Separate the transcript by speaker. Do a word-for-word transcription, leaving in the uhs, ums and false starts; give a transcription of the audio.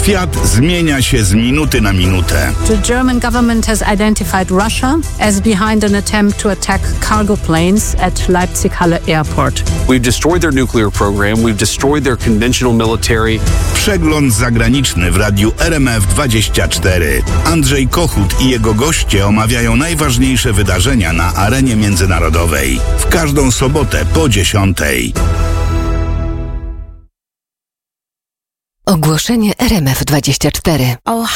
Speaker 1: Świat zmienia się z minuty na minutę.
Speaker 2: The German government has identified Russia as behind an attempt to attack cargo planes at Leipzig-Halle Airport.
Speaker 3: We've destroyed their nuclear program. We've destroyed their conventional military.
Speaker 1: Przegląd zagraniczny w radiu R M F dwadzieścia cztery. Andrzej Kochut i jego goście omawiają najważniejsze wydarzenia na arenie międzynarodowej. W każdą sobotę po dziesiątej.
Speaker 4: Ogłoszenie R M F dwadzieścia cztery.